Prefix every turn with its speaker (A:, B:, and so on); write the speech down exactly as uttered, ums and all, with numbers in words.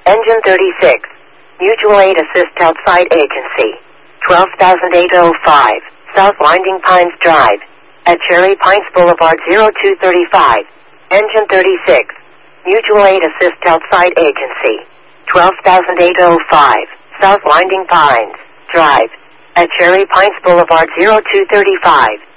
A: Engine thirty-six. Mutual Aid Assist Outside Agency. twelve thousand eight hundred five. South Winding Pines Drive. At Cherry Pines Boulevard zero two thirty-five. Engine thirty-six. Mutual Aid Assist Outside Agency. twelve thousand eight hundred five. South Winding Pines Drive. At Cherry Pines Boulevard zero two thirty-five.